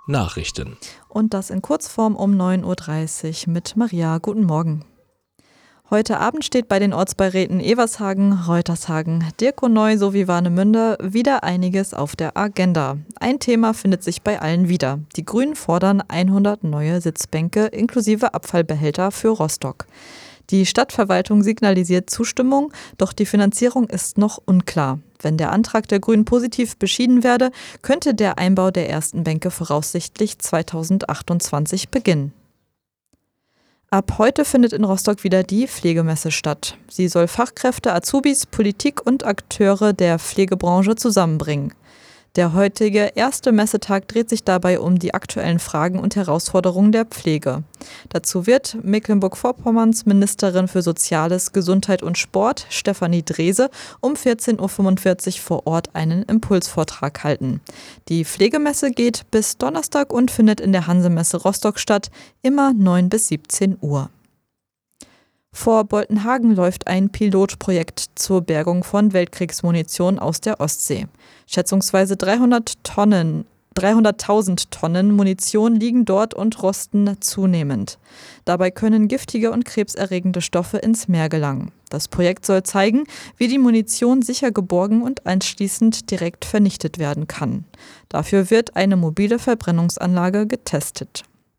Nachrichten. Und das in Kurzform um 9.30 Uhr mit Maria. Guten Morgen. Heute Abend steht bei den Ortsbeiräten Evershagen, Reutershagen, Dirkonoy sowie Warnemünde wieder einiges auf der Agenda. Ein Thema findet sich bei allen wieder. Die Grünen fordern 100 neue Sitzbänke inklusive Abfallbehälter für Rostock. Die Stadtverwaltung signalisiert Zustimmung, doch die Finanzierung ist noch unklar. Wenn der Antrag der Grünen positiv beschieden werde, könnte der Einbau der ersten Bänke voraussichtlich 2028 beginnen. Ab heute findet in Rostock wieder die Pflegemesse statt. Sie soll Fachkräfte, Azubis, Politik und Akteure der Pflegebranche zusammenbringen. Der heutige erste Messetag dreht sich dabei um die aktuellen Fragen und Herausforderungen der Pflege. Dazu wird Mecklenburg-Vorpommerns Ministerin für Soziales, Gesundheit und Sport, Stefanie Drese, um 14.45 Uhr vor Ort einen Impulsvortrag halten. Die Pflegemesse geht bis Donnerstag und findet in der Hansemesse Rostock statt, immer 9 bis 17 Uhr. Vor Boltenhagen läuft ein Pilotprojekt zur Bergung von Weltkriegsmunition aus der Ostsee. Schätzungsweise 300.000 Tonnen Munition liegen dort und rosten zunehmend. Dabei können giftige und krebserregende Stoffe ins Meer gelangen. Das Projekt soll zeigen, wie die Munition sicher geborgen und anschließend direkt vernichtet werden kann. Dafür wird eine mobile Verbrennungsanlage getestet.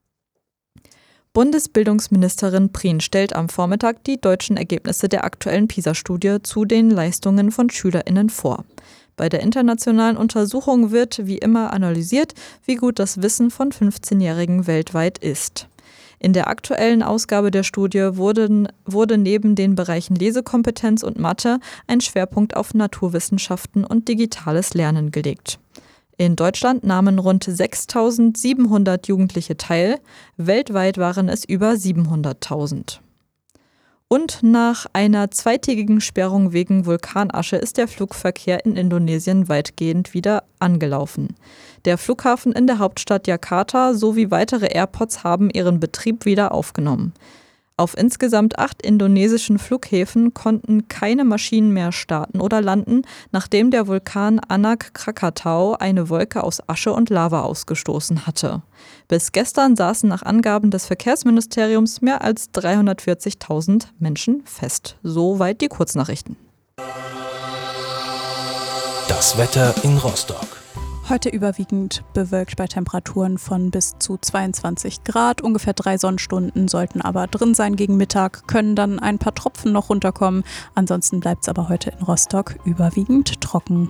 Bundesbildungsministerin Prien stellt am Vormittag die deutschen Ergebnisse der aktuellen PISA-Studie zu den Leistungen von SchülerInnen vor. Bei der internationalen Untersuchung wird wie immer analysiert, wie gut das Wissen von 15-Jährigen weltweit ist. In der aktuellen Ausgabe der Studie wurde neben den Bereichen Lesekompetenz und Mathe ein Schwerpunkt auf Naturwissenschaften und digitales Lernen gelegt. In Deutschland nahmen rund 6.700 Jugendliche teil, weltweit waren es über 700.000. Und nach einer zweitägigen Sperrung wegen Vulkanasche ist der Flugverkehr in Indonesien weitgehend wieder angelaufen. Der Flughafen in der Hauptstadt Jakarta sowie weitere Airports haben ihren Betrieb wieder aufgenommen. Auf insgesamt 8 indonesischen Flughäfen konnten keine Maschinen mehr starten oder landen, nachdem der Vulkan Anak Krakatau eine Wolke aus Asche und Lava ausgestoßen hatte. Bis gestern saßen nach Angaben des Verkehrsministeriums mehr als 340.000 Menschen fest. Soweit die Kurznachrichten. Das Wetter in Rostock. Heute überwiegend bewölkt bei Temperaturen von bis zu 22 Grad. Ungefähr 3 Sonnenstunden sollten aber drin sein gegen Mittag, können dann ein paar Tropfen noch runterkommen. Ansonsten bleibt es aber heute in Rostock überwiegend trocken.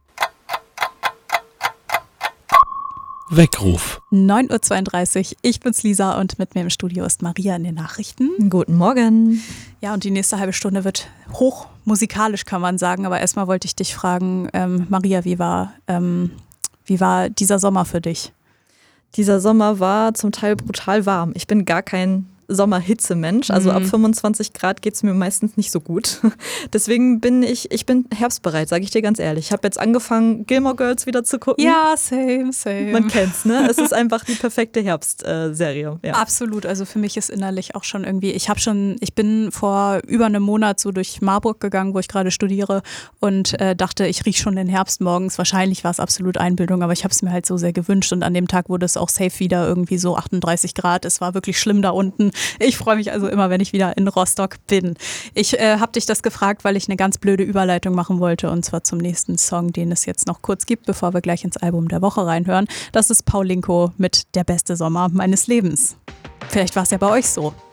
Weckruf. 9.32 Uhr, ich bin's Lisa und mit mir im Studio ist Maria in den Nachrichten. Guten Morgen. Ja, und die nächste halbe Stunde wird hoch musikalisch, kann man sagen. Aber erstmal wollte ich dich fragen, Maria, wie war dieser Sommer für dich? Dieser Sommer war zum Teil brutal warm. Ich bin gar kein Sommerhitzemensch. Also ab 25 Grad geht es mir meistens nicht so gut. Deswegen bin ich herbstbereit, sage ich dir ganz ehrlich. Ich habe jetzt angefangen, Gilmore Girls wieder zu gucken. Ja, same. Man kennt's, ne? Es ist einfach die perfekte Herbstserie. Ja. Absolut. Also für mich ist innerlich auch schon irgendwie, ich bin vor über einem Monat so durch Marburg gegangen, wo ich gerade studiere und dachte, ich rieche schon den Herbst morgens. Wahrscheinlich war es absolut Einbildung, aber ich habe es mir halt so sehr gewünscht und an dem Tag wurde es auch safe wieder irgendwie so 38 Grad. Es war wirklich schlimm da unten. Ich freue mich also immer, wenn ich wieder in Rostock bin. Ich habe dich das gefragt, weil ich eine ganz blöde Überleitung machen wollte und zwar zum nächsten Song, den es jetzt noch kurz gibt, bevor wir gleich ins Album der Woche reinhören. Das ist Paulinko mit Der beste Sommer meines Lebens. Vielleicht war es ja bei euch so.